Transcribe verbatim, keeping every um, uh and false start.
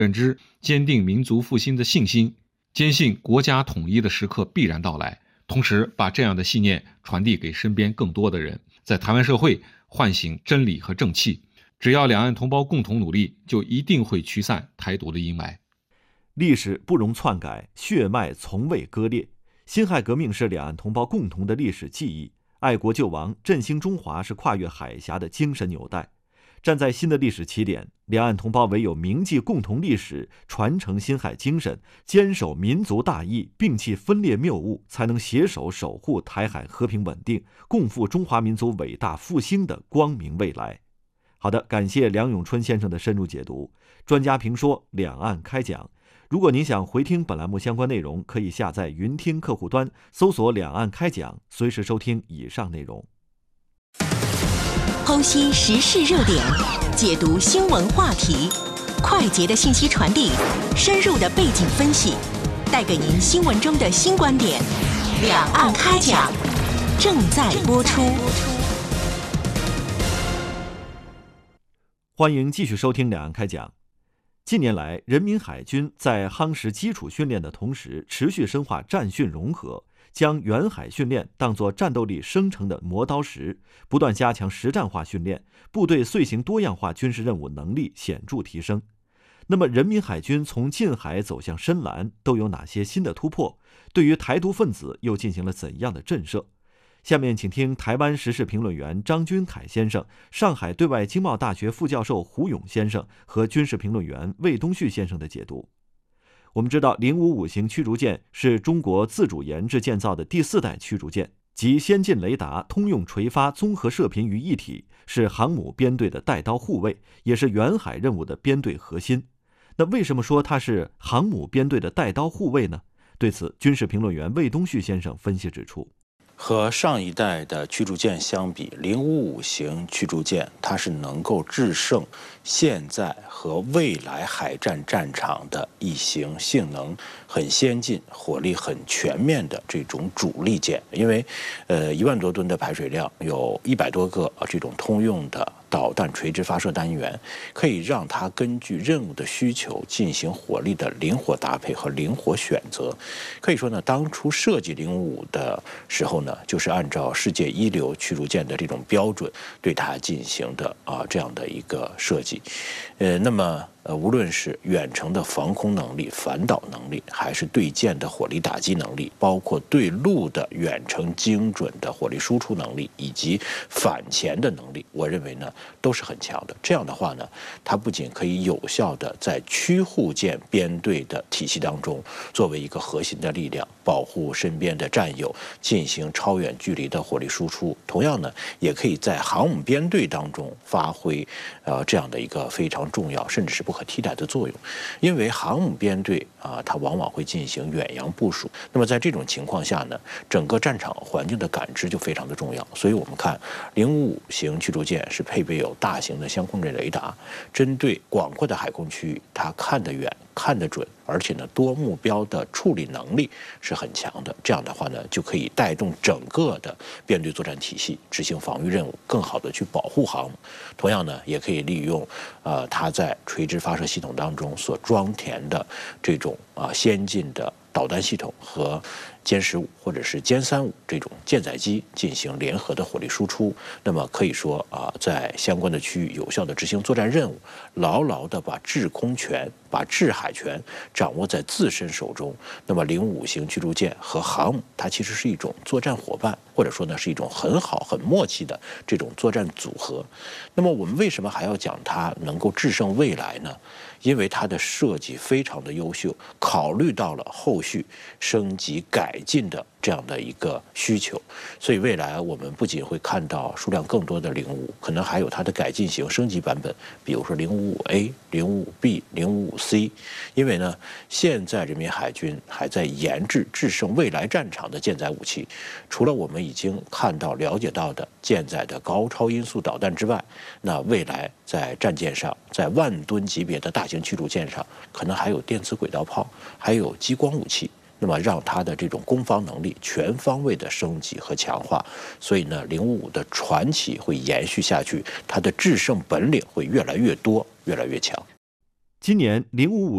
认知，坚定民族复兴的信心，坚信国家统一的时刻必然到来，同时把这样的信念传递给身边更多的人，在台湾社会唤醒真理和正气。只要两岸同胞共同努力，就一定会驱散台独的阴霾。 历史不容篡改，血脉从未割裂。辛亥革命是两岸同胞共同的历史记忆，爱国救亡、振兴中华是跨越海峡的精神纽带。站在新的历史起点，两岸同胞唯有铭记共同历史，传承辛亥精神，坚守民族大义，摒弃分裂谬误，才能携手守护台海和平稳定，共赴中华民族伟大复兴的光明未来。好的，感谢梁永春先生的深入解读。专家评说，两岸开讲。如果您想回听本栏目相关内容，可以下载云听客户端，搜索两岸开讲，随时收听以上内容。 剖析时事热点，解读新闻话题，快捷的信息传递，深入的背景分析，带给您新闻中的新观点。两岸开讲正在播出。 欢迎继续收听两岸开讲。近年来，人民海军在夯实基础训练的同时，持续深化战训融合，将远海训练当作战斗力生成的磨刀石，不断加强实战化训练，部队遂行多样化军事任务能力显著提升。那么，人民海军从近海走向深蓝都有哪些新的突破？对于台独分子又进行了怎样的震慑？下面请听台湾时事评论员张君凯先生、上海对外经贸大学副教授胡勇先生和军事评论员魏东旭先生的解读。我们知道，零五五型驱逐舰是中国自主研制建造的第四代驱逐舰，集先进雷达、通用垂发综合射频于一体，是航母编队的带刀护卫，也是远海任务的编队核心。那为什么说它是航母编队的带刀护卫呢？对此，军事评论员魏东旭先生分析指出， 和上一代的驱逐舰相比，零五五型驱逐舰它是能够制胜现在和未来海战战场的一型性能很先进、火力很全面的这种主力舰。因为，呃，一万多吨的排水量，有一百多个这种通用的导弹垂直发射单元，可以让它根据任务的需求进行火力的灵活搭配和灵活选择。可以说呢，当初设计零五五的时候呢，就是按照世界一流驱逐舰的这种标准对它进行的啊这样的一个设计。呃，那么呃，无论是远程的防空能力、反导能力，还是对舰的火力打击能力，包括对陆的远程精准的火力输出能力，以及反潜的能力，我认为呢都是很强的。这样的话呢，它不仅可以有效的在驱护舰编队的体系当中作为一个核心的力量，保护身边的战友，进行超远距离的火力输出，同样呢，也可以在航母编队当中发挥呃这样的一个非常重要，甚至是不可替代的作用。因为航母编队啊，它往往会进行远洋部署，那么在这种情况下呢，整个战场环境的感知就非常的重要。所以我们看零五五型驱逐舰是配备有大型的相控阵雷达，针对广阔的海空区域，它看得远、看得准，而且呢，多目标的处理能力是很强的。这样的话呢，就可以带动整个的编队作战体系执行防御任务，更好的去保护航母。同样呢，也可以利用呃它在垂直发射系统当中所装填的这种啊、呃、先进的导弹系统和歼十五或者是歼三五这种舰载机进行联合的火力输出。那么可以说啊、呃，在相关的区域有效的执行作战任务，牢牢的把制空权、把制海权掌握在自身手中。那么零五型驱逐舰和航母，它其实是一种作战伙伴，或者说呢是一种很好、很默契的这种作战组合。那么我们为什么还要讲它能够制胜未来呢？因为它的设计非常的优秀，考虑到了后续升级改进的这样的一个需求，所以未来我们不仅会看到数量更多的零五五，可能还有它的改进型升级版本，比如说零五五 A、零五五 B、零五五 C。因为呢，现在人民海军还在研制制胜未来战场的舰载武器，除了我们已经看到、了解到的舰载的高超音速导弹之外，那未来在战舰上，在万吨级别的大型驱逐舰上，可能还有电磁轨道炮，还有激光武器。那么让它的这种攻防能力全方位的升级和强化，所以呢，零五五的传奇会延续下去，它的制胜本领会越来越多，越来越强。 今年零五五